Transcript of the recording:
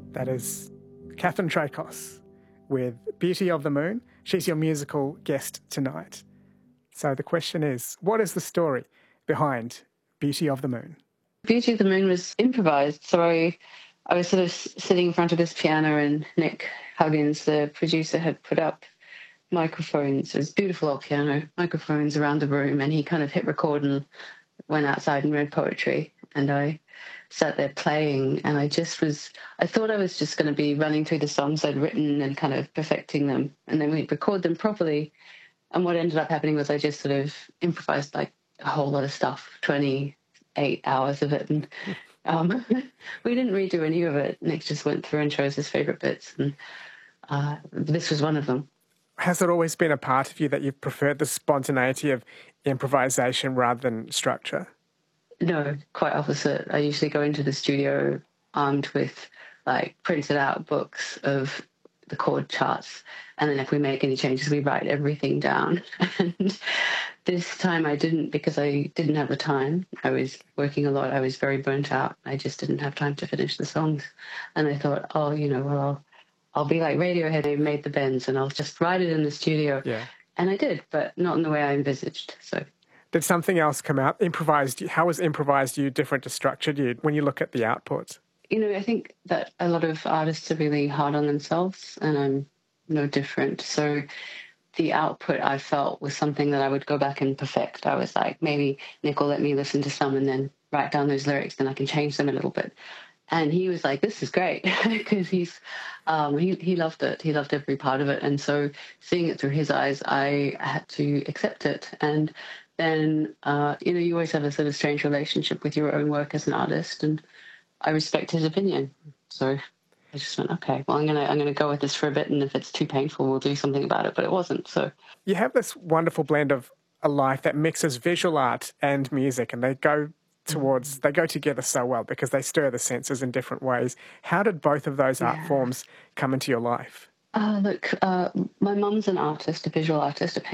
That is Catherine Tracos with Beauty of the Moon. She's your musical guest tonight. So the question is, what is the story behind Beauty of the Moon? Beauty of the Moon was improvised. So I was sort of sitting in front of this piano, and Nick Huggins, the producer, had put up microphones. It was a beautiful old piano, microphones around the room, and he kind of hit record and went outside and read poetry. And I sat there playing, and I thought I was just going to be running through the songs I'd written and kind of perfecting them, and then we'd record them properly. And what ended up happening was I just sort of improvised like a whole lot of stuff, 28 hours of it. And we didn't redo any of it. Nick just went through and chose his favourite bits, and this was one of them. Has it always been a part of you that you've preferred the spontaneity of improvisation rather than structure? No, quite opposite. I usually go into the studio armed with like printed out books of the chord charts, and then if we make any changes, we write everything down. And this time I didn't, because I didn't have the time. I was working a lot. I was very burnt out. I just didn't have time to finish the songs. And I thought, I'll be like Radiohead. They made the bends, and I'll just write it in the studio. Yeah. And I did, but not in the way I envisaged. So. Did something else come out? Improvised? How was improvised you different to structured you when you look at the outputs? I think that a lot of artists are really hard on themselves, and I'm no different. So the output I felt was something that I would go back and perfect. I was like, maybe Nick will let me listen to some and then write down those lyrics, then I can change them a little bit. And he was like, this is great, because he loved it. He loved every part of it. And so seeing it through his eyes, I had to accept it. And then, you always have a sort of strange relationship with your own work as an artist, and I respect his opinion. So I just went, okay, well, I'm gonna go with this for a bit, and if it's too painful, we'll do something about it. But it wasn't. So you have this wonderful blend of a life that mixes visual art and music, and they go together so well because they stir the senses in different ways. How did both of those art forms come into your life? My mum's an artist, a visual artist, a